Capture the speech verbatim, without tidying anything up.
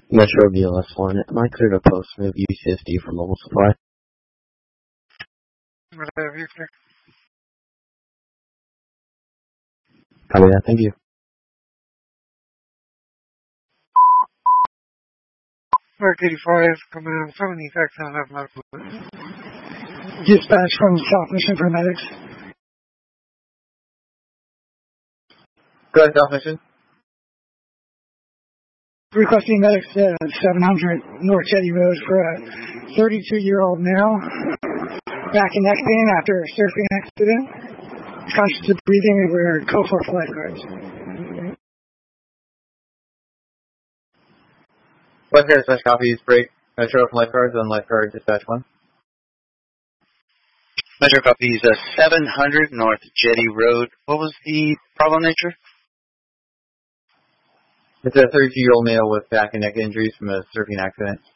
Metro B L S one, am I clear to post move U C S D for mobile supply? Whatever you clear. Copy that, thank you. Mark eighty-five, command seven effects on that medical. Dispatch from South Mission for medics. Go ahead, South Mission. Requesting medics at seven hundred North Jetty Road for a thirty-two-year-old male. Back in neck pain after a surfing accident. Conscious of breathing and we're code for lifeguards. West Air Dispatch copies, break. Metro from lifeguards on lifeguard dispatch one. Metro copies uh, seven hundred North Jetty Road. What was the problem nature? It's a thirty-two-year-old male with back and neck injuries from a surfing accident.